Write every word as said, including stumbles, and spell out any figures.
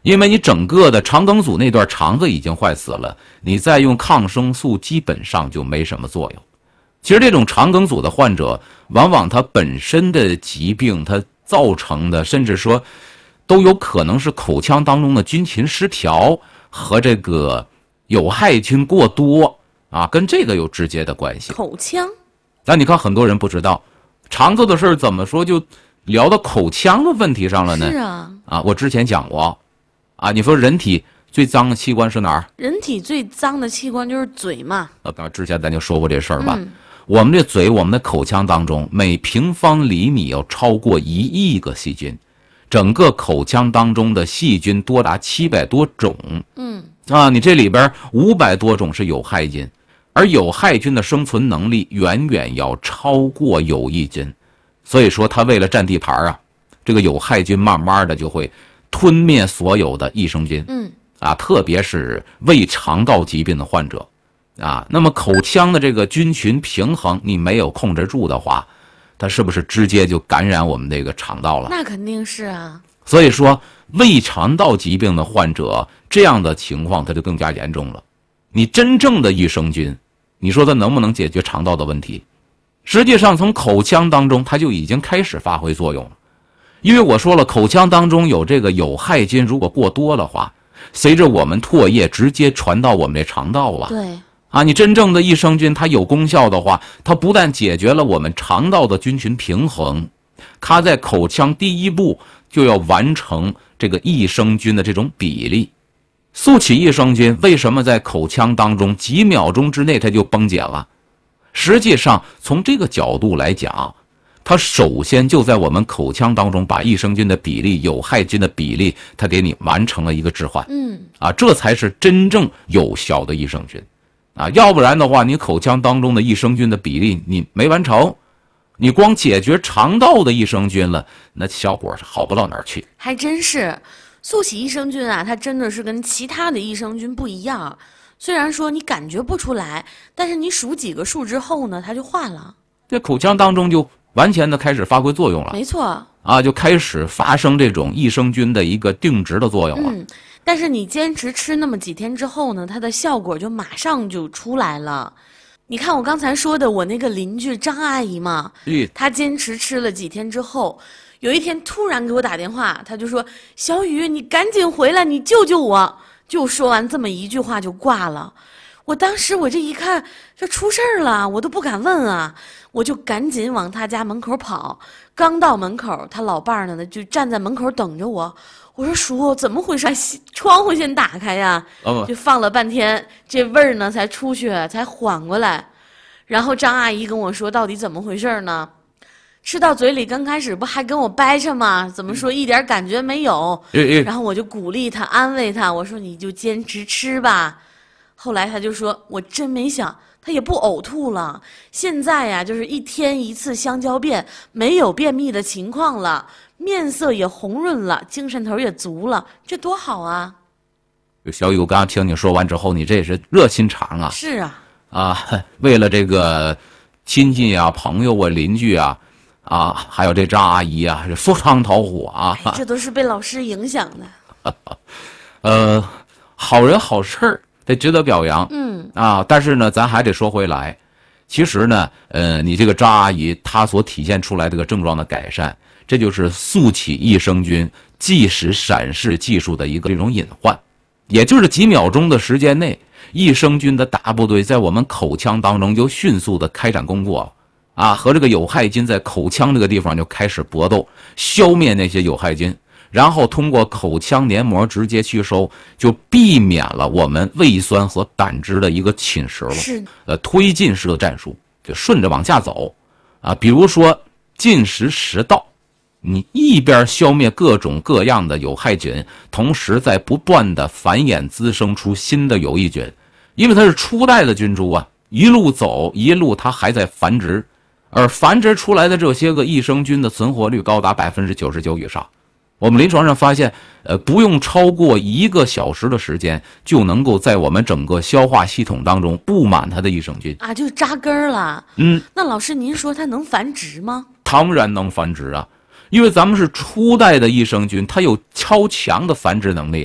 因为你整个的肠梗阻那段肠子已经坏死了，你再用抗生素基本上就没什么作用。其实这种肠梗阻的患者，往往他本身的疾病，它造成的，甚至说都有可能是口腔当中的菌群失调和这个有害菌过多啊，跟这个有直接的关系。 口腔， 但你看很多人不知道，肠子的事儿怎么说就聊到口腔的问题上了呢？ 是啊， 啊，我之前讲过，啊，你说人体最脏的器官是哪儿？ 人体最脏的器官就是嘴嘛。 啊，之前咱就说过这事儿吧。 嗯我们这嘴，我们的口腔当中，每平方厘米有超过一亿个细菌，整个口腔当中的细菌多达七百多种。 嗯啊，你这里边五百多种是有害菌，而有害菌的生存能力远远要超过有益菌，所以说它为了占地盘啊，这个有害菌慢慢的就会吞灭所有的益生菌。 嗯啊，特别是胃肠道疾病的患者。啊，那么口腔的这个菌群平衡你没有控制住的话，它是不是直接就感染我们这个肠道了？ 那肯定是啊。 所以说胃肠道疾病的患者这样的情况它就更加严重了。你真正的益生菌，你说它能不能解决肠道的问题？实际上从口腔当中它就已经开始发挥作用了。因为我说了，口腔当中有这个有害菌，如果过多的话，随着我们唾液直接传到我们这肠道啊。 对。 啊，你真正的益生菌它有功效的话，它不但解决了我们肠道的菌群平衡，它在口腔第一步就要完成这个益生菌的这种比例。速起益生菌为什么在口腔当中几秒钟之内它就崩解了？实际上从这个角度来讲，它首先就在我们口腔当中把益生菌的比例、有害菌的比例，它给你完成了一个置换。 嗯， 啊，这才是真正有效的益生菌。啊，要不然的话，你口腔当中的益生菌的比例你没完成，你光解决肠道的益生菌了，那效果是好不到哪儿去。 还真是，速起益生菌啊，它真的是跟其他的益生菌不一样。虽然说你感觉不出来，但是你数几个数之后呢，它就化了。 这口腔当中就完全的开始发挥作用了。 没错。 啊，就开始发生这种益生菌的一个定植的作用了。 嗯。但是你坚持吃那么几天之后呢，它的效果就马上就出来了。你看我刚才说的，我那个邻居张阿姨嘛， 嗯， 她坚持吃了几天之后，有一天突然给我打电话，她就说：“小雨，你赶紧回来，你救救我！”就说完这么一句话就挂了。我当时我这一看，这出事儿了，我都不敢问啊，我就赶紧往他家门口跑。刚到门口，他老伴儿呢就站在门口等着我。我说叔，怎么回事？窗户先打开呀！ 哦， 就放了半天，这味儿呢才出去，才缓过来。然后张阿姨跟我说，到底怎么回事呢？吃到嘴里刚开始不还跟我掰扯吗？怎么说一点感觉没有？然后我就鼓励他，安慰他，我说你就坚持吃吧。后来他就说，我真没想，他也不呕吐了。现在呀，就是一天一次香蕉便，没有便秘的情况了。面色也红润了，精神头也足了，这多好啊！ 小雨，我刚刚听你说完之后，你这是热心肠啊！ 是啊， 啊，为了这个亲戚啊、朋友啊、邻居啊，啊，还有这张阿姨啊，是赴汤蹈火啊！ 哎，这都是被老师影响的。 呃，好人好事儿，得值得表扬。 嗯啊，但是呢，咱还得说回来，其实呢，呃，你这个张阿姨她所体现出来这个症状的改善。这就是速起益生菌即时闪示技术的一个这种隐患，也就是几秒钟的时间内，益生菌的大部队在我们口腔当中就迅速的开展工作，啊，和这个有害菌在口腔这个地方就开始搏斗，消灭那些有害菌，然后通过口腔黏膜直接吸收，就避免了我们胃酸和胆汁的一个侵蚀了。 是， 呃，推进式的战术，就顺着往下走，啊，比如说进食食道。你一边消灭各种各样的有害菌，同时在不断的繁衍滋生出新的有益菌，因为它是初代的菌株啊，一路走一路它还在繁殖，而繁殖出来的这些个益生菌的存活率高达百分之九十九以上。我们临床上发现，呃，不用超过一个小时的时间，就能够在我们整个消化系统当中布满它的益生菌啊，就扎根儿了。 嗯， 那老师您说它能繁殖吗？ 当然能繁殖啊。因为咱们是初代的益生菌，它有超强的繁殖能力。